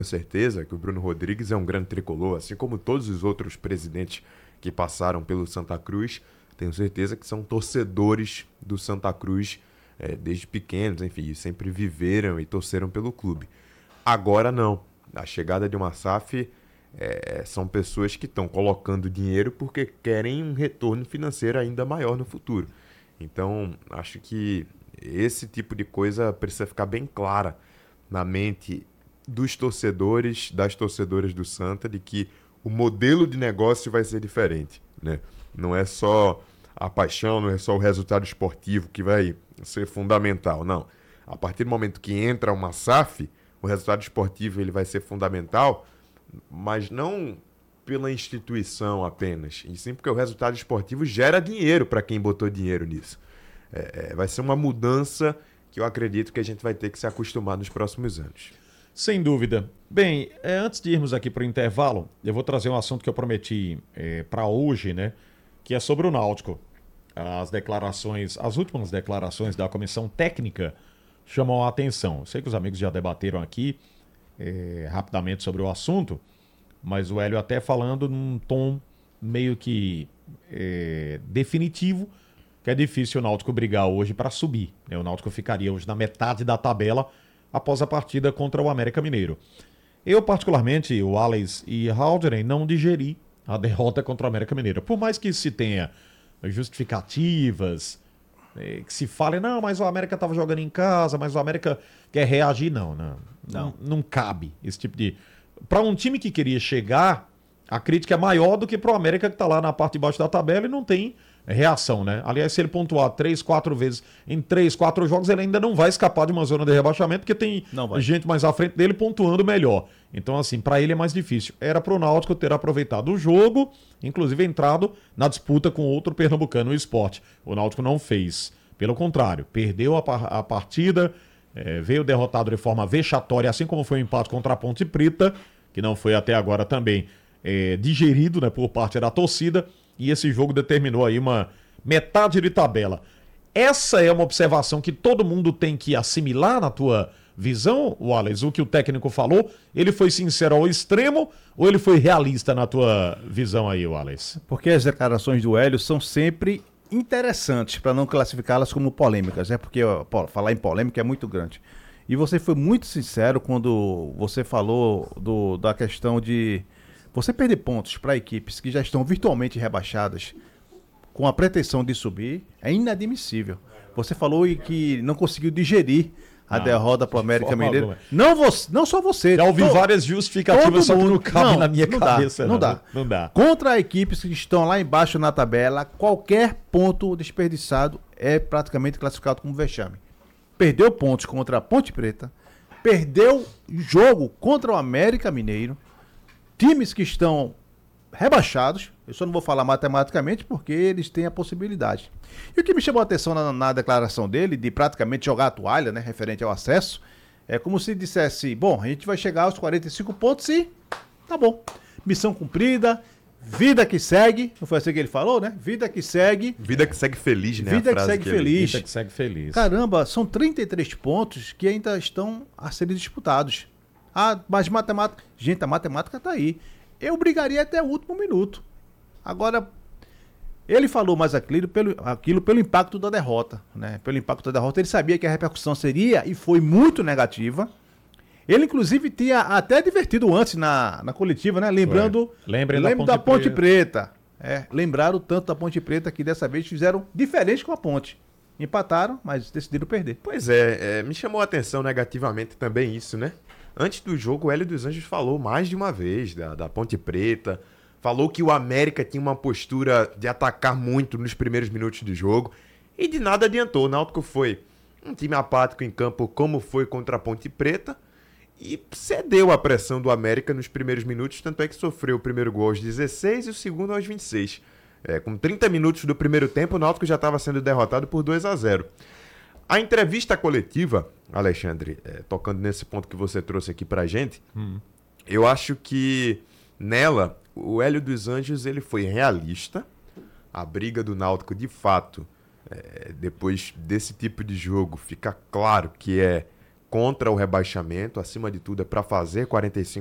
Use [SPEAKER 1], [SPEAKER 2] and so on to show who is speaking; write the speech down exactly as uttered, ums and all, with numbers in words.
[SPEAKER 1] certeza que o Bruno Rodrigues é um grande tricolor, assim como todos os outros presidentes que passaram pelo Santa Cruz. Tenho certeza que são torcedores do Santa Cruz é, desde pequenos, enfim, sempre viveram e torceram pelo clube. Agora não. A chegada de uma S A F é, são pessoas que estão colocando dinheiro porque querem um retorno financeiro ainda maior no futuro. Então, acho que esse tipo de coisa precisa ficar bem clara na mente dos torcedores, das torcedoras do Santa, de que o modelo de negócio vai ser diferente, né? Não é só a paixão, não é só o resultado esportivo que vai ser fundamental, não. A partir do momento que entra uma S A F, o resultado esportivo ele vai ser fundamental, mas não pela instituição apenas, e sim porque o resultado esportivo gera dinheiro para quem botou dinheiro nisso. É, é, vai ser uma mudança que eu acredito que a gente vai ter que se acostumar nos próximos anos.
[SPEAKER 2] Sem dúvida. Bem, é, antes de irmos aqui para o intervalo, eu vou trazer um assunto que eu prometi é, para hoje, né? Que é sobre o Náutico. As declarações, as últimas declarações da comissão técnica chamam a atenção. Eu sei que os amigos já debateram aqui é, rapidamente sobre o assunto, mas o Hélio até falando num tom meio que é, definitivo, que é difícil o Náutico brigar hoje para subir, né? O Náutico ficaria hoje na metade da tabela após a partida contra o América Mineiro. Eu, particularmente, o Alex e Haldren, não digeri a derrota contra o América Mineiro. Por mais que se tenha justificativas, eh, que se fale, não, mas o América estava jogando em casa, mas o América quer reagir, não, não, não, não, não cabe esse tipo de... Para um time que queria chegar, a crítica é maior do que para o América que está lá na parte de baixo da tabela e não tem reação, né? Aliás, se ele pontuar três, quatro vezes em três, quatro jogos, ele ainda não vai escapar de uma zona de rebaixamento, porque tem gente mais à frente dele pontuando melhor. Então, assim, para ele é mais difícil. Era pro Náutico ter aproveitado o jogo, inclusive entrado na disputa com outro pernambucano, o Sport. O Náutico não fez. Pelo contrário, perdeu a, par a partida, é, veio derrotado de forma vexatória, assim como foi o empate contra a Ponte Preta, que não foi até agora também é, digerido, né, por parte da torcida. E esse jogo determinou aí uma metade de tabela. Essa é uma observação que todo mundo tem que assimilar na tua visão, Wallace? O que o técnico falou, ele foi sincero ao extremo ou ele foi realista na tua visão aí, Wallace?
[SPEAKER 3] Porque as declarações do Hélio são sempre interessantes, para não classificá-las como polêmicas, né? Porque ó, falar em polêmica é muito grande. E você foi muito sincero quando você falou do, da questão de... Você perder pontos para equipes que já estão virtualmente rebaixadas com a pretensão de subir é inadmissível. Você falou que não conseguiu digerir a não, derrota para o América Mineiro. Não, você, não só você.
[SPEAKER 2] Já ouvi to... várias justificativas, só que não cabe não, na minha
[SPEAKER 3] não
[SPEAKER 2] cabeça.
[SPEAKER 3] Dá, não, não, dá. não dá. Contra equipes que estão lá embaixo na tabela, qualquer ponto desperdiçado é praticamente classificado como vexame. Perdeu pontos contra a Ponte Preta, perdeu jogo contra o América Mineiro, times que estão rebaixados, eu só não vou falar matematicamente porque eles têm a possibilidade. E o que me chamou a atenção na, na declaração dele, de praticamente jogar a toalha, né, referente ao acesso, é como se dissesse, bom, a gente vai chegar aos quarenta e cinco pontos e tá bom, missão cumprida, vida que segue, não foi assim que ele falou, né? Vida que segue.
[SPEAKER 1] Vida que segue feliz, né?
[SPEAKER 3] Vida que segue
[SPEAKER 1] que
[SPEAKER 3] feliz.
[SPEAKER 2] Vida que segue feliz.
[SPEAKER 3] Caramba, são trinta e três pontos que ainda estão a serem disputados. Ah, mas matemática... Gente, a matemática tá aí. Eu brigaria até o último minuto. Agora, ele falou mais aquilo pelo, aquilo pelo impacto da derrota, né? Pelo impacto da derrota, ele sabia que a repercussão seria e foi muito negativa. Ele, inclusive, tinha até divertido antes na, na coletiva, né? Lembrando,
[SPEAKER 2] Lembrem
[SPEAKER 3] lembro
[SPEAKER 2] da
[SPEAKER 3] da
[SPEAKER 2] Ponte
[SPEAKER 3] Ponte Preta. É, lembraram tanto da Ponte Preta que dessa vez fizeram diferente com a Ponte. Empataram, mas decidiram perder.
[SPEAKER 1] Pois é, é me chamou a atenção negativamente também isso, né? Antes do jogo, o Hélio dos Anjos falou mais de uma vez da, da Ponte Preta, falou que o América tinha uma postura de atacar muito nos primeiros minutos do jogo, e de nada adiantou. O Náutico foi um time apático em campo, como foi contra a Ponte Preta, e cedeu à pressão do América nos primeiros minutos, tanto é que sofreu o primeiro gol aos dezesseis e o segundo aos vinte e seis. É, com trinta minutos do primeiro tempo, o Náutico já estava sendo derrotado por dois a zero. A entrevista coletiva, Alexandre, é, tocando nesse ponto que você trouxe aqui pra gente, hum. eu acho que nela, o Hélio dos Anjos ele foi realista. A briga do Náutico, de fato, é, depois desse tipo de jogo, fica claro que é contra o rebaixamento, acima de tudo é para fazer quarenta e cinco